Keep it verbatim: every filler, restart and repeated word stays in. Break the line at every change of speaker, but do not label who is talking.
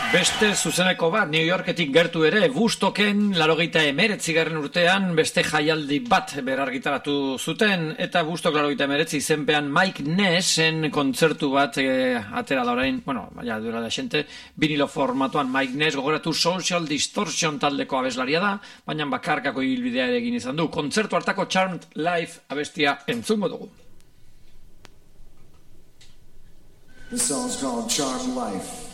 Beste zuzeneko bat, New Yorketik gertu ere, Woodstocken laurogeita hemeretzigarren urtean beste jaialdi bat berargitaratu zuten, eta Woodstock laurogeita hemeretzi izenpean Mike Nashen kontzertu bat e, atera da orain, bueno, baina duela da xente, vinilo formatuan Mike Nash gogoratu Social Distortion taldeko abeslaria da, baina bakarkako ibilbidea ere egin izan du. Kontzertu hartako Charmed Life abestia entzungo dugu.
The song's called Charmed Life.